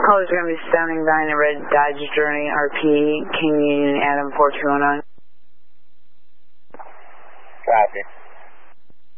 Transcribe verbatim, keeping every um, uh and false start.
Caller's going to be standing by in a red Dodge Journey R P, King Union Adam four two one nine. Copy.